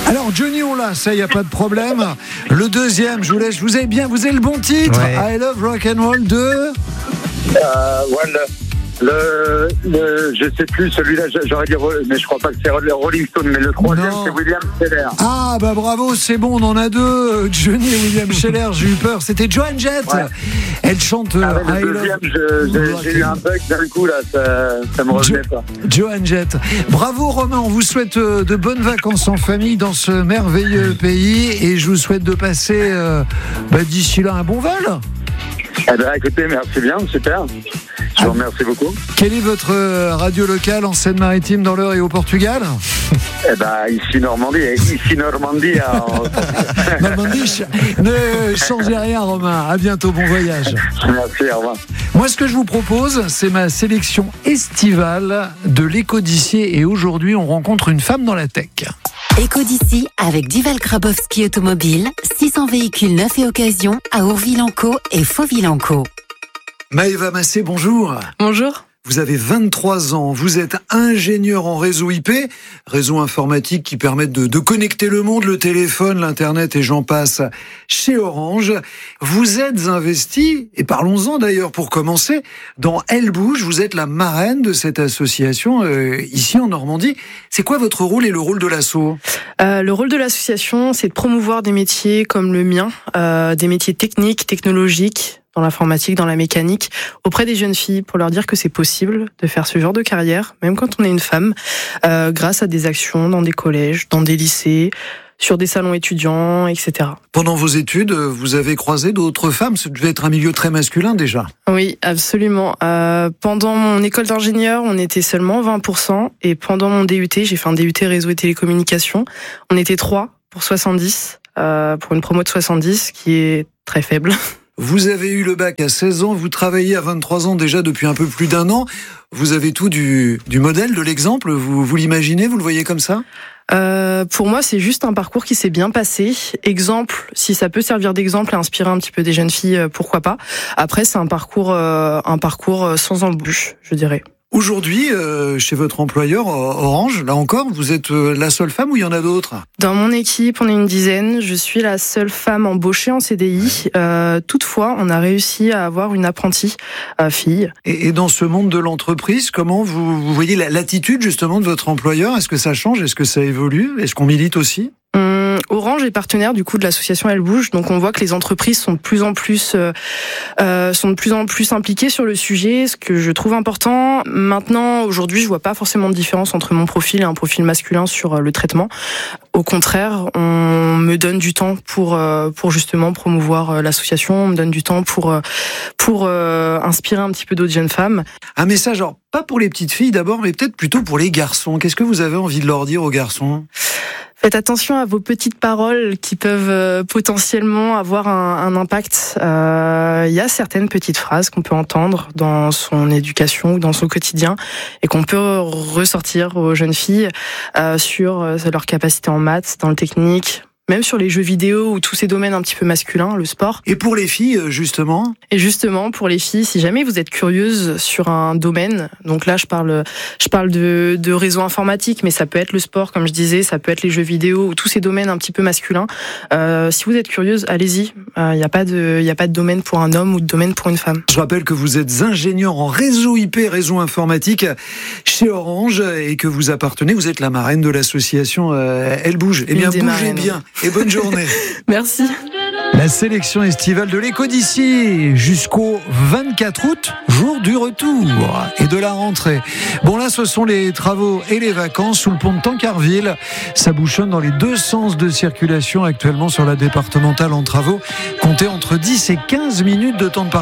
Alors Johnny, on l'a, ça y a pas de problème. Le deuxième, je vous laisse, vous avez le bon titre. Ouais. I Love Rock and Roll 2. Je sais plus, celui-là, j'aurais dit, mais je crois pas que c'est Rolling Stone, mais le troisième, c'est William Scheller. Ah, bah bravo, c'est bon, on en a deux. Johnny et William Scheller, j'ai eu peur. C'était Joan Jett. Ouais. Elle chante. Le deuxième, j'ai eu un bug d'un coup, là, ça me revenait pas. Joan Jett. Bravo, Romain, on vous souhaite de bonnes vacances en famille dans ce merveilleux pays et je vous souhaite de passer d'ici là un bon vol. Eh bien, écoutez, merci bien, super. Je vous remercie beaucoup. Quelle est votre radio locale en Seine-Maritime, dans l'Eure et au Portugal ? Eh ben, ici Normandie. Normandie, ne changez rien, Romain. À bientôt, bon voyage. Merci, au revoir. Moi, ce que je vous propose, c'est ma sélection estivale de l'Écho d'Ici. Et aujourd'hui, on rencontre une femme dans la tech. Écho d'Ici avec Duval Grabowski Automobile, 600 véhicules neufs et occasions à Ourville-en-Caux et Fauville-en-Caux. Maëva Massé, bonjour. Bonjour. Vous avez 23 ans, vous êtes ingénieur en réseau IP, réseau informatique qui permettent de connecter le monde, le téléphone, l'internet et j'en passe, chez Orange. Vous êtes investi, et parlons-en d'ailleurs pour commencer, dans Elle Bouge, vous êtes la marraine de cette association ici en Normandie. C'est quoi votre rôle et le rôle de l'asso ? Le rôle de l'association, c'est de promouvoir des métiers comme le mien, des métiers techniques, technologiques, dans l'informatique, dans la mécanique, auprès des jeunes filles pour leur dire que c'est possible de faire ce genre de carrière, même quand on est une femme, grâce à des actions dans des collèges, dans des lycées, sur des salons étudiants, etc. Pendant vos études, vous avez croisé d'autres femmes. Ça devait être un milieu très masculin déjà. Oui, absolument. Pendant mon école d'ingénieur, on était seulement 20%. Et pendant mon DUT, j'ai fait un DUT réseau et télécommunications, on était 3 pour 70, pour une promo de 70, qui est très faible. Vous avez eu le bac à 16 ans, vous travaillez à 23 ans déjà depuis un peu plus d'un an. Vous avez tout du modèle, de l'exemple. Vous l'imaginez, vous le voyez comme ça ? Pour moi, c'est juste un parcours qui s'est bien passé. Exemple, si ça peut servir d'exemple et inspirer un petit peu des jeunes filles, pourquoi pas. Après, c'est un parcours sans embûche, je dirais. Aujourd'hui, chez votre employeur Orange, là encore, vous êtes la seule femme ou il y en a d'autres ? Dans mon équipe, on est une dizaine. Je suis la seule femme embauchée en CDI. Toutefois, on a réussi à avoir une apprentie fille. Et dans ce monde de l'entreprise, comment vous voyez l'attitude justement de votre employeur ? Est-ce que ça change ? Est-ce que ça évolue ? Est-ce qu'on milite aussi ? Orange est partenaire du coup de l'association Elle Bouge, donc on voit que les entreprises sont de plus en plus impliquées sur le sujet, ce que je trouve important. Maintenant, aujourd'hui, je vois pas forcément de différence entre mon profil et un profil masculin sur le traitement. Au contraire, on me donne du temps pour justement promouvoir l'association, on me donne du temps pour inspirer un petit peu d'autres jeunes femmes. Un message, alors pas pour les petites filles d'abord, mais peut-être plutôt pour les garçons. Qu'est-ce que vous avez envie de leur dire aux garçons ? Faites attention à vos petites paroles qui peuvent potentiellement avoir un impact. Il y a certaines petites phrases qu'on peut entendre dans son éducation ou dans son quotidien et qu'on peut ressortir aux jeunes filles sur leur capacité en maths, dans le technique, même sur les jeux vidéo ou tous ces domaines un petit peu masculins, le sport. Et pour les filles, justement ? Et justement, pour les filles, si jamais vous êtes curieuse sur un domaine, donc là je parle de réseau informatique, mais ça peut être le sport, comme je disais, ça peut être les jeux vidéo ou tous ces domaines un petit peu masculins. Si vous êtes curieuse, allez-y. Il n'y a pas de domaine pour un homme ou de domaine pour une femme. Je rappelle que vous êtes ingénieur en réseau IP, réseau informatique chez Orange et que vous êtes la marraine de l'association Elle Bouge. Eh bien, bougez bien. Et bonne journée. Merci. La sélection estivale de l'Écho d'Ici jusqu'au 24 août, jour du retour et de la rentrée. Bon là, ce sont les travaux et les vacances sous le pont de Tancarville. Ça bouchonne dans les deux sens de circulation actuellement sur la départementale en travaux. Comptez entre 10 et 15 minutes de temps de parcours.